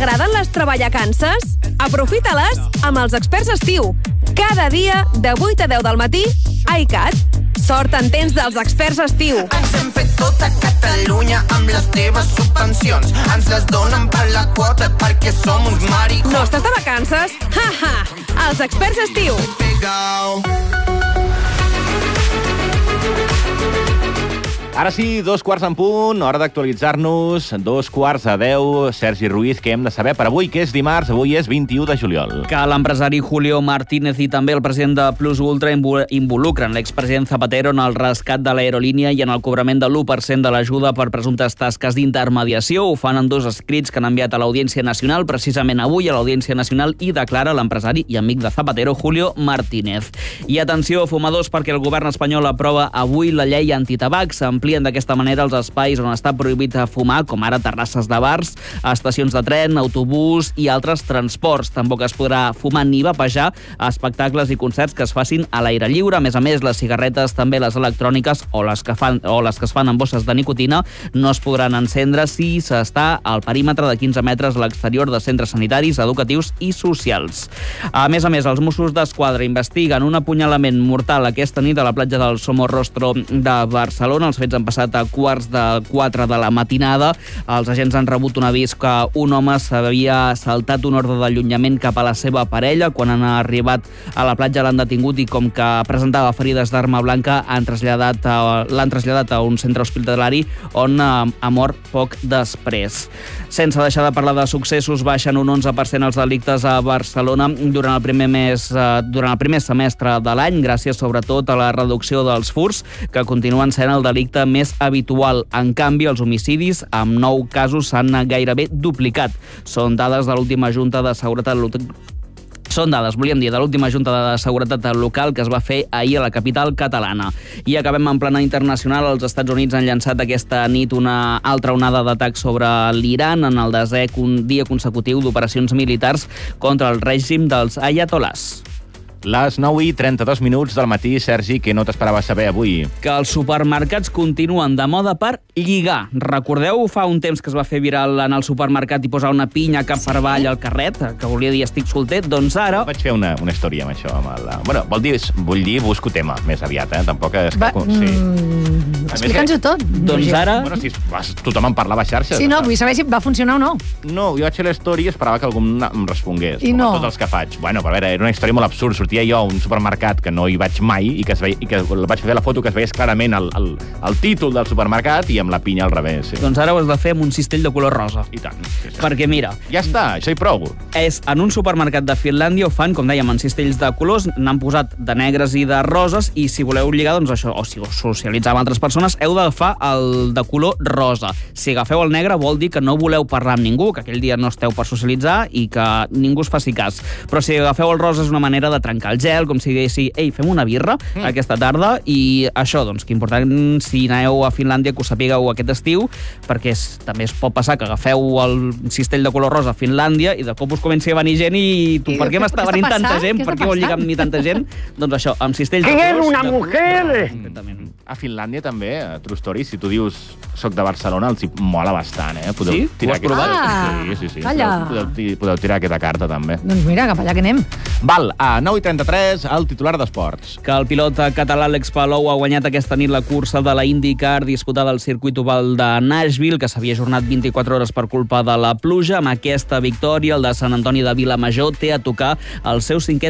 T'agraden les treballacances? Aprofita-les amb els experts estiu. Cada dia, de 8 a 10 del matí, a ICAT. Sort en tens dels experts estiu. Ens hem fet tota Catalunya amb les teves subvencions. Ens les donen per la quota perquè som uns maricons. No estàs de vacances? Ha, ha! Els experts estiu. Ara sí, 2:15, hora d'actualitzar-nos. 9:45. Sergi Ruiz, què hem de saber per avui, que és dimarts? Avui és 21 de juliol. Que l'empresari Julio Martínez i també el president de Plus Ultra involucren l'expresident Zapatero en el rescat de l'aerolínia i en el cobrament de l'1% de l'ajuda per presumptes tasques d'intermediació. Ho fan en dos escrits que han enviat a l'Audiència Nacional, precisament avui a l'Audiència Nacional, i declara l'empresari i amic de Zapatero, Julio Martínez. I atenció, fumadors, perquè el govern espanyol aprova avui la llei antitabac. S'amplien d'aquesta manera els espais on està prohibit fumar, com ara terrasses de bars, estacions de tren, autobús i altres transports. Tampoc es podrà fumar ni vapejar a espectacles i concerts que es facin a l'aire lliure. A més, les cigarretes, també les electròniques o les que es fan amb bosses de nicotina, no es podran encendre si s'està al perímetre de 15 metres a l'exterior de centres sanitaris, educatius i socials. A més, els Mossos d'Esquadra investiguen un apunyalament mortal aquesta nit a la platja del Somorrostro de Barcelona. Els fets han passat a 3:45 de la matinada. Els agents han rebut un avís que un home s'havia saltat un ordre d'allunyament cap a la seva parella. Quan han arribat a la platja l'han detingut i, com que presentava ferides d'arma blanca, l'han traslladat a un centre hospitalari on ha mort poc després. Sense deixar de parlar de successos, baixen un 11% els delictes a Barcelona durant el primer semestre de l'any, gràcies sobretot a la reducció dels furts, que continuen sent el delicte més habitual. En canvi, els homicidis, amb 9 casos, s'han gairebé duplicat. Són dades de l'última Junta de Seguretat de l'última Junta de Seguretat Local que es va fer ahir a la capital catalana. I acabem en plana internacional. Els Estats Units han llançat aquesta nit una altra onada d'atacs sobre l'Iran en el desè dia consecutiu d'operacions militars contra el règim dels ayatolàs. Les 9:32 del matí, Sergi, que no t'esperava saber avui. Que els supermercats continuen de moda per lligar. Recordeu fa un temps que es va fer viral anar al supermercat i posar una pinya cap per avall al carret, que volia dir estic solter? Doncs ara... Vaig fer una història amb això. Bueno, vull dir, busco tema més aviat, tampoc és que... Explica'ns-ho tot. Doncs ara... Bueno, si tothom en parlava a xarxes. Sí, no, vull saber si va funcionar o no. No, jo vaig fer la història i esperava que algú em respongués. I no. Tots els que faig. Bueno, però a veure, era una història molt absurda. Sortia jo a un supermercat que no hi vaig mai i que vaig fer la foto que es veiés clarament el títol del supermercat i amb la pinya al revés. Sí. Doncs ara ho has de fer amb un cistell de color rosa. I tant. Sí. Perquè mira... Ja està, això hi prou. En un supermercat de Finlàndia ho fan, com dèiem, en cistells de colors, n'han posat de negres i de roses, i si voleu lligar, doncs això, o si socialitzar amb altres persones, heu d'agafar el de color rosa. Si agafeu el negre vol dir que no voleu parlar amb ningú, que aquell dia no esteu per socialitzar i que ningú us faci cas. Però si agafeu el rosa és una manera de trencar el gel, com si diguessi, ei, fem una birra aquesta tarda, i això, doncs, que important, si aneu a Finlàndia, que ho sapigueu aquest estiu, perquè també es pot passar que agafeu el cistell de color rosa a Finlàndia i de cop us comenci a venir gent i tu, per què m'està venint tanta gent? Per què vol lligar amb mi tanta gent? Doncs això, amb cistells de colors... una mujer! A Finlàndia també, a True Story, si tu dius soc de Barcelona, els hi mola bastant, Podeu tirar ho has provat? Sí. Calla. Podeu tirar aquesta carta, també. Doncs mira, cap allà que anem. Val, a 9:33, el titular d'esports. Que el pilot català Alex Palou ha guanyat aquesta nit la cursa de la IndyCar disputada al circuit oval de Nashville, que s'havia ajornat 24 hores per culpa de la pluja. Amb aquesta victòria, el de Sant Antoni de Vilamajor té a tocar el seu 5è